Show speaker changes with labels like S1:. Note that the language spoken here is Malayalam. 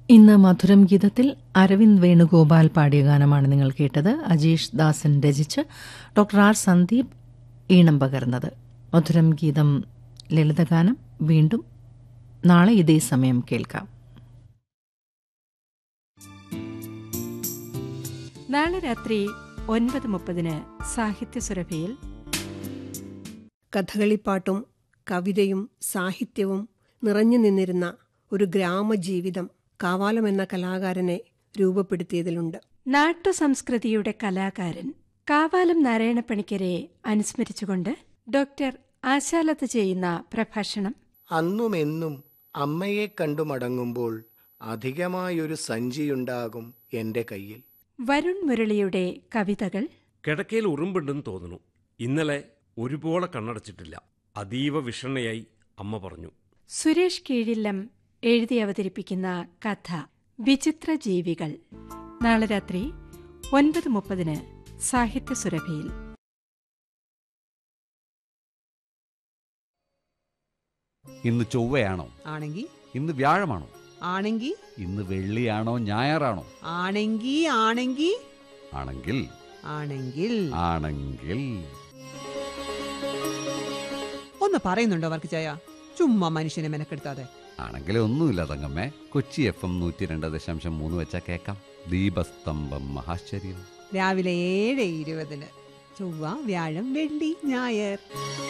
S1: ഇന്ന് മധുരം ഗീതത്തിൽ അരവിന്ദ് വേണുഗോപാൽ പാടിയ ഗാനമാണ് നിങ്ങൾ കേട്ടത്. അജീഷ് ദാസൻ രചിച്ച് ഡോക്ടർ ആർ സന്ദീപ് ഈണം പകർന്നത്. മധുരം ഗീതം ലളിതഗാനം വീണ്ടും നാളെ ഇതേ സമയം കേൾക്കാം.
S2: നാളെ രാത്രി 9:30 സാഹിത്യസുരഭിയിൽ
S3: കഥകളിപ്പാട്ടും കവിതയും സാഹിത്യവും നിറഞ്ഞു നിന്നിരുന്ന ഒരു ഗ്രാമജീവിതം കാവാലം എന്ന കലാകാരനെ രൂപപ്പെടുത്തിയതിലുണ്ട്.
S2: നാട്ടുസംസ്കൃതിയുടെ കലാകാരൻ കാവാലം നാരായണപ്പണിക്കരെ അനുസ്മരിച്ചുകൊണ്ട് ഡോക്ടർ ആശാലത ചെയ്യുന്ന പ്രഭാഷണം.
S4: അന്നുമെന്നും അമ്മയെ കണ്ടു മടങ്ങുമ്പോൾ അധികമായൊരു സഞ്ചിയുണ്ടാകും എൻ്റെ കയ്യിൽ.
S2: വരുൺ മുരളിയുടെ കവിതകൾ.
S5: കിടക്കയിൽ ഉറുമ്പുണ്ടെന്ന് തോന്നുന്നു. ഇന്നലെ ഒരുപോലെ കണ്ണടച്ചിട്ടില്ല. അതീവ വിഷണ്ണയായി അമ്മ പറഞ്ഞു.
S2: സുരേഷ് കീഴില്ലം എഴുതി അവതരിപ്പിക്കുന്ന കഥ വിചിത്ര ജീവികൾ. നാളെ രാത്രി 9:30 സാഹിത്യസുരഭിയിൽ.
S6: ഇന്ന് ചൊവ്വയാണോ?
S7: ആണെങ്കിൽ.
S6: ഇന്ന് വ്യാഴമാണോ?
S7: ആണെങ്കിൽ.
S6: ഇന്ന് വെള്ളിയാണോ ഞായറാണോ?
S7: ആണെങ്കിൽ. ആണെങ്കിൽ.
S6: ആണെങ്കിൽ.
S7: ആണെങ്കിൽ.
S6: ആണെങ്കിൽ.
S7: ഒന്ന് പറയുന്നുണ്ടോ വർക്ക് ചായ? ചുമ്മാ മനുഷ്യനെ മെനക്കെടുത്താതെ.
S6: ആണെങ്കിൽ ഒന്നുമില്ല തങ്കമ്മേ. കൊച്ചി FM 102.3 വെച്ചാ കേക്കാം. ദീപസ്തംഭം മഹാശ്ചര്യം.
S7: രാവിലെ 7:20. ചൊവ്വ, വ്യാഴം, വെള്ളി, ഞായർ.